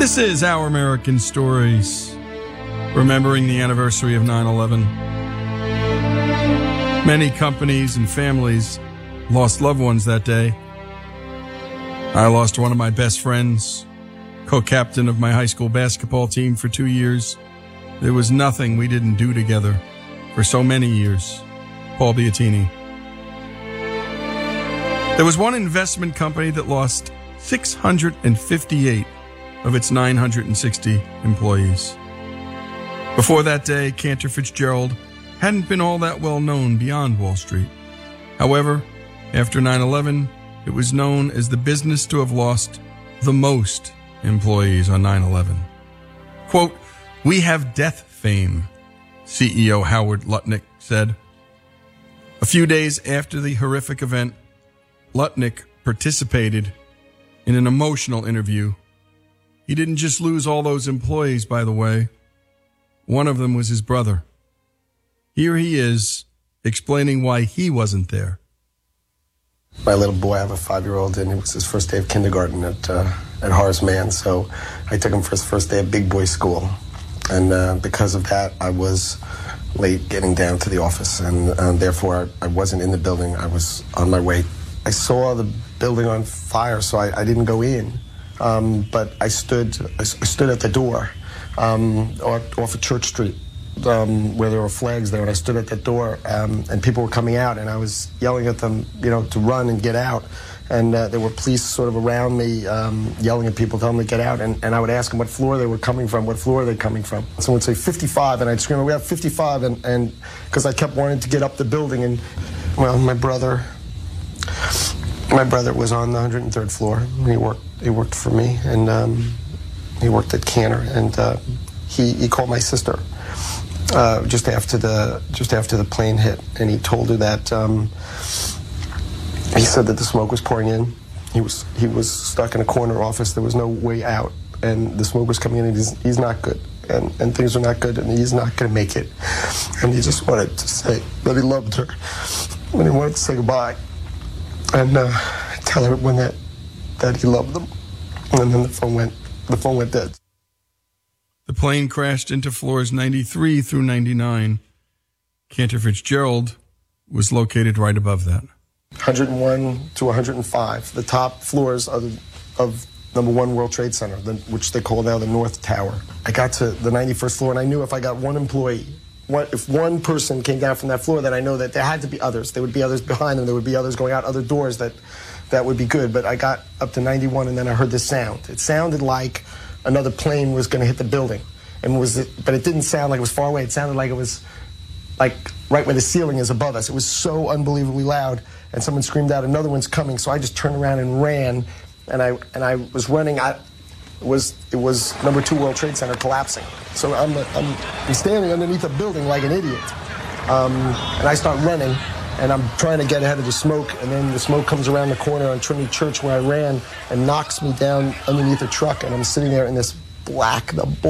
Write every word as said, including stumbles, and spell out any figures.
This is Our American Stories, remembering the anniversary of nine eleven. Many companies and families lost loved ones that day. I lost one of my best friends, co-captain of my high school basketball team for two years. There was nothing we didn't do together for so many years. Paul Biattini. There was one investment company that lost six hundred fifty-eight of its nine hundred sixty employees. Before that day, Cantor Fitzgerald hadn't been all that well known beyond Wall Street. However, after nine eleven, it was known as the business to have lost the most employees on nine eleven. Quote, "We have death fame," C E O Howard Lutnick said. A few days after the horrific event, Lutnick participated in an emotional interview. He didn't just lose all those employees, by the way. One of them was his brother. Here he is, explaining why he wasn't there. My little boy, I have a five-year-old, and it was his first day of kindergarten at uh, at Horace Mann, so I took him for his first day of big boy school. And uh, because of that, I was late getting down to the office, and uh, therefore I, I wasn't in the building. I was on my way. I saw the building on fire, so I, I didn't go in. Um, but I stood I stood at the door um, off, off of Church Street, um, where there were flags there, and I stood at that door, um, and people were coming out, and I was yelling at them, you know, to run and get out. And uh, there were police sort of around me, um, yelling at people, telling them to get out, and, and I would ask them what floor they were coming from, what floor are they coming from. Someone would say fifty-five, and I'd scream, "We have fifty-five," and and because I kept wanting to get up the building, and well, my brother, my brother was on the one hundred third floor. He worked, he worked for me, and um, he worked at Cantor, and uh, he he called my sister uh, just after the just after the plane hit, and he told her that. Um, He said that the smoke was pouring in. He was he was stuck in a corner office. There was no way out, and the smoke was coming in, and he's, he's not good, and, and things are not good, and he's not going to make it. And he just wanted to say that he loved her, and he wanted to say goodbye, and uh, tell everyone that that he loved them. And then the phone went the phone went dead. The plane crashed into floors ninety-three through ninety-nine. Cantor Fitzgerald was located right above that. one hundred one to one hundred five, the top floors of, of number one World Trade Center, the, which they call now the North Tower. I got to the ninety-first floor, and I knew if I got one employee, one, if one person came down from that floor, then I know that there had to be others. There would be others behind them. There would be others going out other doors that, that would be good. But I got up to ninety-one, and then I heard this sound. It sounded like another plane was going to hit the building, and was it, but it didn't sound like it was far away. It sounded like it was like right where the ceiling is above us. It was so unbelievably loud. And someone screamed out, "Another one's coming!" So I just turned around and ran, and I and I was running. I it was it was number two World Trade Center collapsing. So I'm I'm, I'm standing underneath a building like an idiot, um, and I start running, and I'm trying to get ahead of the smoke, and then the smoke comes around the corner on Trinity Church where I ran and knocks me down underneath a truck, and I'm sitting there in this black the.